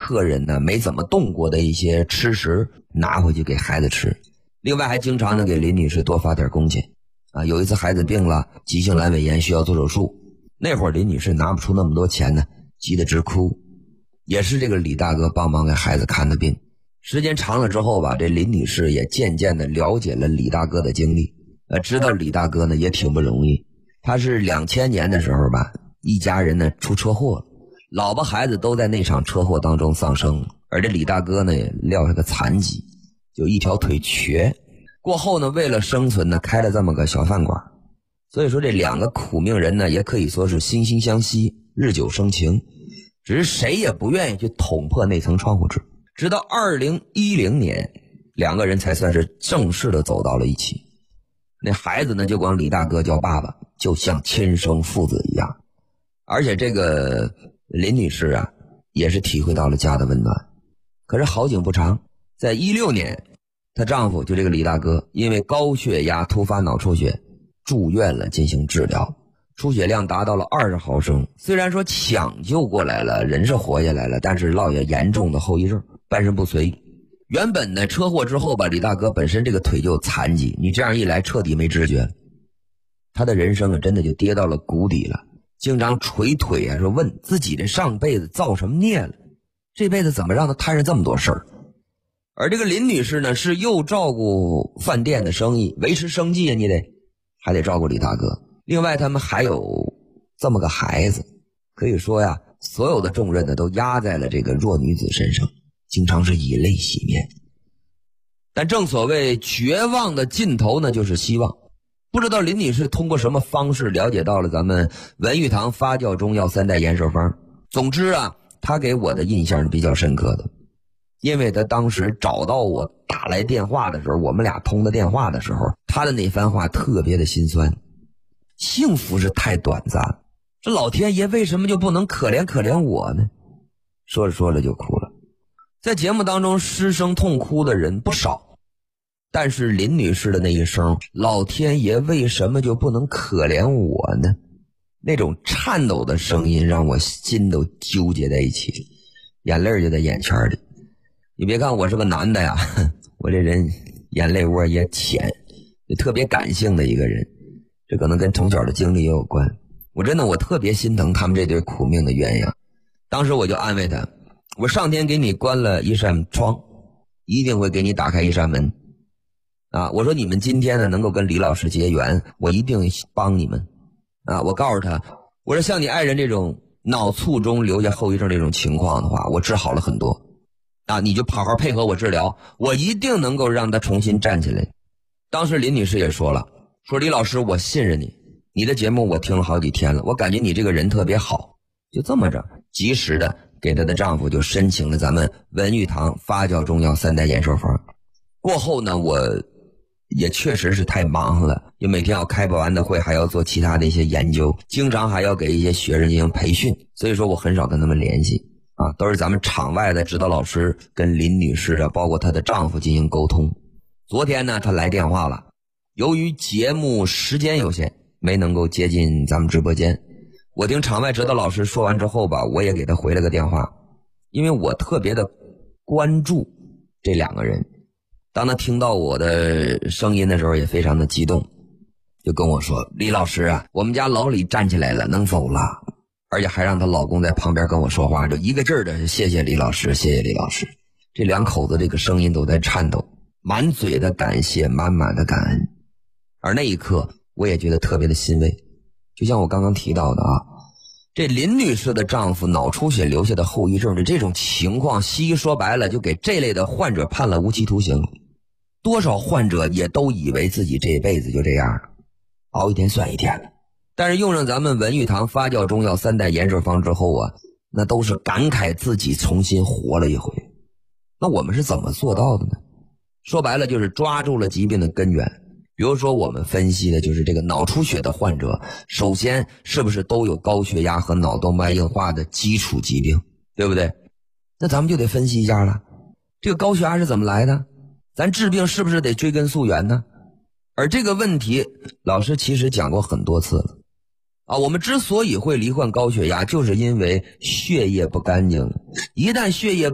个人呢没怎么动过的一些吃食拿回去给孩子吃。另外还经常呢给林女士多发点工钱啊。有一次孩子病了，急性阑尾炎需要做手术，那会儿林女士拿不出那么多钱呢，急得直哭，也是这个李大哥帮忙给孩子看的病。时间长了之后吧，这林女士也渐渐的了解了李大哥的经历，知道李大哥呢也挺不容易。他是2000年的时候吧，一家人呢出车祸了，老婆孩子都在那场车祸当中丧生了，而这李大哥呢也撂下个残疾，就一条腿瘸。过后呢，为了生存呢，开了这么个小饭馆。所以说这两个苦命人呢，也可以说是惺惺相惜，日久生情，只是谁也不愿意去捅破那层窗户纸。直到2010年，两个人才算是正式的走到了一起。那孩子呢，就管李大哥叫爸爸，就像亲生父子一样。而且这个林女士啊，也是体会到了家的温暖。可是好景不长，在16年，她丈夫就这个李大哥因为高血压突发脑出血住院了，进行治疗，出血量达到了20毫升。虽然说抢救过来了，人是活下来了，但是落下严重的后遗症，半身不遂。原本呢，车祸之后吧，李大哥本身这个腿就有残疾，你这样一来彻底没知觉，他的人生啊真的就跌到了谷底了。经常捶腿啊，说问自己这上辈子造什么孽了，这辈子怎么让他摊上这么多事儿。而这个林女士呢，是又照顾饭店的生意，维持生计啊，你还得照顾李大哥。另外他们还有这么个孩子，可以说呀，所有的重任呢都压在了这个弱女子身上，经常是以泪洗面。但正所谓绝望的尽头呢就是希望。不知道林女士通过什么方式了解到了咱们文玉堂发酵中药3代延寿方。总之啊，她给我的印象是比较深刻的，因为她当时找到我打来电话的时候，我们俩通的电话的时候，她的那番话特别的心酸。幸福是太短暂了，这老天爷为什么就不能可怜可怜我呢？说着说着就哭了。在节目当中失声痛哭的人不少，但是林女士的那一声老天爷为什么就不能可怜我呢，那种颤抖的声音让我心都纠结在一起，眼泪就在眼圈里。你别看我是个男的呀，我这人眼泪窝也浅，也特别感性的一个人，这可能跟从小的经历也有关。我特别心疼他们这对苦命的鸳鸯。当时我就安慰他，我上天给你关了一扇窗，一定会给你打开一扇门啊！我说你们今天呢能够跟李老师结缘，我一定帮你们啊！我告诉他，我说像你爱人这种脑卒中留下后遗症这种情况的话，我治好了很多啊！你就好好配合我治疗，我一定能够让他重新站起来。当时林女士也说了，说李老师我信任你，你的节目我听了好几天了，我感觉你这个人特别好。就这么着及时的给她的丈夫就申请了咱们文玉堂发酵中药3代延寿方。过后呢，我也确实是太忙了，就每天要开不完的会，还要做其他的一些研究，经常还要给一些学生进行培训，所以说我很少跟他们联系啊，都是咱们场外的指导老师跟林女士啊，包括她的丈夫进行沟通。昨天呢，她来电话了，由于节目时间有限，没能够接进咱们直播间。我听场外指导老师说完之后吧，我也给他回了个电话，因为我特别的关注这两个人。当他听到我的声音的时候也非常的激动，就跟我说，李老师啊，我们家老李站起来了，能走了，而且还让她老公在旁边跟我说话，就一个劲儿的谢谢李老师，谢谢李老师。这两口子这个声音都在颤抖，满嘴的感谢，满满的感恩。而那一刻我也觉得特别的欣慰。就像我刚刚提到的啊，这林女士的丈夫脑出血留下的后遗症的这种情况，西医说白了就给这类的患者判了无期徒刑。多少患者也都以为自己这辈子就这样了，熬一天算一天了。但是用上咱们文玉堂发酵中药3代延寿方之后啊，那都是感慨自己重新活了一回。那我们是怎么做到的呢？说白了就是抓住了疾病的根源。比如说我们分析的就是这个脑出血的患者，首先是不是都有高血压和脑动脉硬化的基础疾病，对不对？那咱们就得分析一下了，这个高血压是怎么来的，咱治病是不是得追根溯源呢？而这个问题老师其实讲过很多次了啊，我们之所以会罹患高血压，就是因为血液不干净，一旦血液